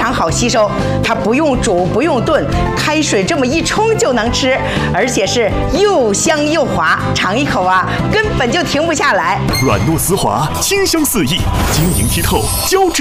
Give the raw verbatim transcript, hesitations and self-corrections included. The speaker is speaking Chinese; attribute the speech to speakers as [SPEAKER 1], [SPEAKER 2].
[SPEAKER 1] 常好吸收，它不用煮不用炖，开水这么一冲就能吃，而且是又香又滑，尝一口啊，根本就停不下来。
[SPEAKER 2] 软糯丝滑，清香四溢，晶莹剔透，胶质。